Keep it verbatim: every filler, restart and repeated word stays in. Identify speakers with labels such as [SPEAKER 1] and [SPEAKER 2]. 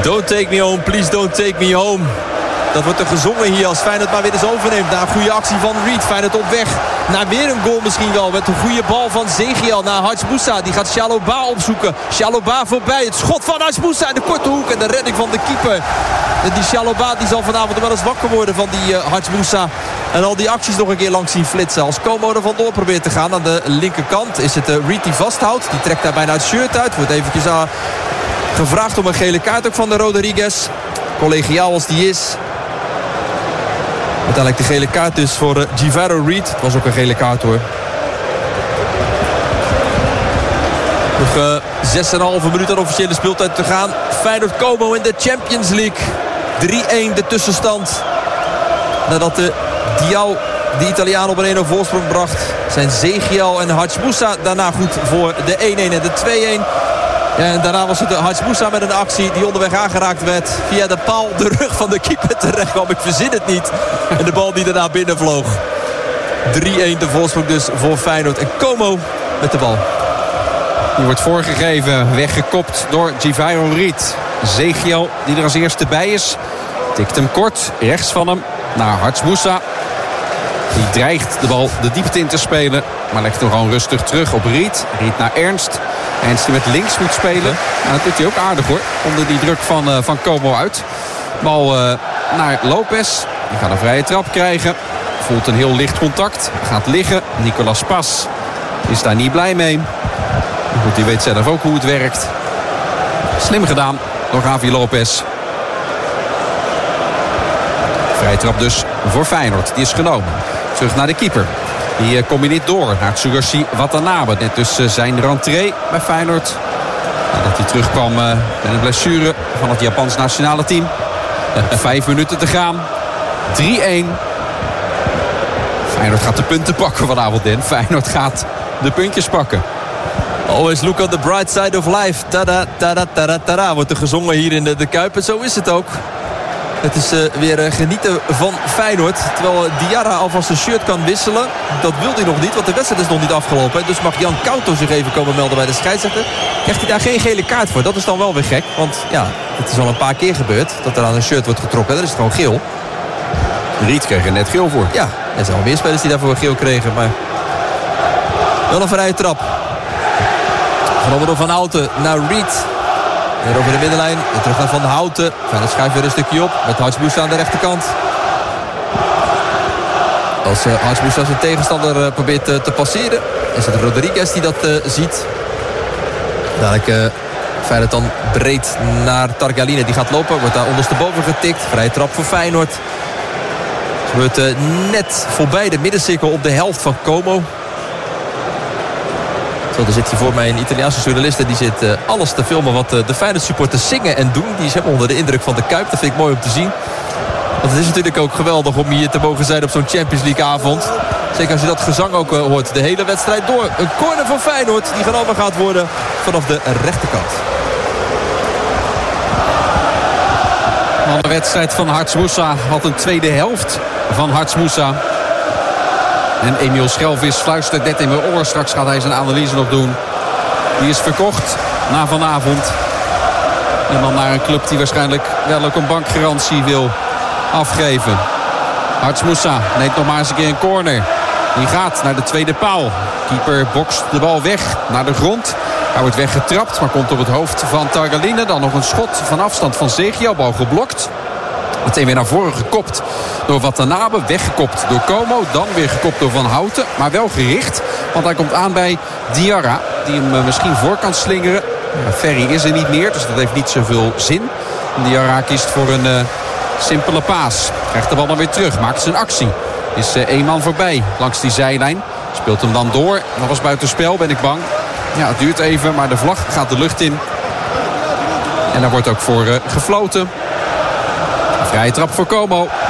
[SPEAKER 1] Don't take me home, please don't take me home. Dat wordt er gezongen hier als Feyenoord maar weer eens overneemt. Na een goede actie van Reed. Feyenoord op weg naar weer een goal misschien wel. Met een goede bal van Zegiel naar Hadj Moussa. Die gaat Chalobah opzoeken. Chalobah voorbij. Het schot van Hadj Moussa in de korte hoek. En de redding van de keeper. En die Chalobah die zal vanavond wel eens wakker worden van die uh, Hadj Moussa. En al die acties nog een keer langs zien flitsen. Als Como er vandoor probeert te gaan aan de linkerkant. Is het uh, Reed die vasthoudt. Die trekt daar bijna het shirt uit. Wordt eventjes uh, gevraagd om een gele kaart ook van de Rodriguez. Collegiaal als die is. Uiteindelijk de gele kaart dus voor uh, Givaro Reed. Het was ook een gele kaart hoor. Nog uh, zes komma vijf minuut aan officiële speeltijd te gaan. Feyenoord Como in de Champions League. drie-een de tussenstand. Nadat de Diao de Italiaan op een één nul voorsprong bracht. Zijn Zegiel en Hadj Moussa daarna goed voor de één-een en de twee-een. Ja, en daarna was het de Hadj Moussa met een actie die onderweg aangeraakt werd. Via de paal de rug van de keeper terecht kwam. Ik verzin het niet. En de bal die daarna binnenvloog. drie-een de voorsprong dus voor Feyenoord. En Como met de bal.
[SPEAKER 2] Die wordt voorgegeven. Weggekopt door Givaro Reed. Zegiel die er als eerste bij is. Tikt hem kort. Rechts van hem naar Hadj Moussa. Die dreigt de bal de diepte in te spelen. Maar legt hem gewoon rustig terug op Reed. Reed naar Ernst. Ernst die met links moet spelen. Nou, dat doet hij ook aardig hoor. Onder die druk van, uh, van Como uit. Bal uh, naar Lopez. Die gaat een vrije trap krijgen. Voelt een heel licht contact. Gaat liggen. Nicolas Pas is daar niet blij mee. Goed, die weet zelf ook hoe het werkt. Slim gedaan door Javi Lopez. Vrije trap dus voor Feyenoord. Die is genomen. Terug naar de keeper. Die uh, combineert door naar Tsuyoshi Watanabe. Net dus uh, zijn rentree bij Feyenoord. Nadat hij terugkwam uh, met een blessure van het Japans nationale team. Vijf minuten te gaan. drie-een. Feyenoord gaat de punten pakken vanavond, Den. Feyenoord gaat de puntjes pakken.
[SPEAKER 1] Always look on the bright side of life. Tada, tada, tada, tada. Wordt er gezongen hier in de, de Kuip. En zo is het ook. Het is uh, weer uh, genieten van Feyenoord. Terwijl uh, Diarra alvast zijn shirt kan wisselen. Dat wil hij nog niet, want de wedstrijd is nog niet afgelopen. Dus mag Jan Couto zich even komen melden bij de scheidsrechter. Krijgt hij daar geen gele kaart voor. Dat is dan wel weer gek. Want ja, het is al een paar keer gebeurd dat er aan een shirt wordt getrokken. Dan is het gewoon geel.
[SPEAKER 2] Reed kreeg er net geel voor.
[SPEAKER 1] Ja, er zijn al meer spelers die daarvoor geel kregen. Maar wel een vrije trap. Genomen door Van Houten naar Reed. Weer over de middenlijn. Weer terug naar Van Houten. Feyenoord schuift weer een stukje op. Met Hadj Moussa aan de rechterkant. Als uh, Hadj Moussa zijn tegenstander uh, probeert uh, te passeren. Is het Rodriguez die dat uh, ziet. Dadelijk uh, Feyenoord dan breed naar Targaline. Die gaat lopen. Wordt daar ondersteboven getikt. Vrije trap voor Feyenoord. Het gebeurt uh, net voorbij de middencirkel op de helft van Como. Er zit hier voor mij een Italiaanse journalist. En die zit uh, alles te filmen wat uh, de Feyenoord supporters zingen en doen. Die is helemaal onder de indruk van de Kuip. Dat vind ik mooi om te zien. Want het is natuurlijk ook geweldig om hier te mogen zijn op zo'n Champions League avond. Zeker als je dat gezang ook uh, hoort. De hele wedstrijd door. Een corner van Feyenoord die genomen gaat worden vanaf de rechterkant.
[SPEAKER 2] Van de wedstrijd van Hadj Moussa had een tweede helft van Hadj Moussa. En Emiel Schelvis fluistert net in mijn oor. Straks gaat hij zijn analyse nog doen. Die is verkocht na vanavond. En dan naar een club die waarschijnlijk wel ook een bankgarantie wil afgeven. Hadj Moussa neemt nog maar eens een keer een corner. Die gaat naar de tweede paal. Keeper bokst de bal weg naar de grond. Hij wordt weggetrapt, maar komt op het hoofd van Targaline. Dan nog een schot van afstand van Zegiel. Bal geblokt. Meteen weer naar voren gekopt door Watanabe. Weggekopt door Como. Dan weer gekopt door Van Houten. Maar wel gericht. Want hij komt aan bij Diarra. Die hem misschien voor kan slingeren. Ja, Ferry is er niet meer. Dus dat heeft niet zoveel zin. Diarra kiest voor een uh, simpele paas. Krijgt de bal dan weer terug. Maakt zijn actie. Is uh, één man voorbij langs die zijlijn. Speelt hem dan door. Dat was buitenspel, ben ik bang. Ja, het duurt even. Maar de vlag gaat de lucht in. En daar wordt ook voor uh, gefloten. Vrije trap voor Como.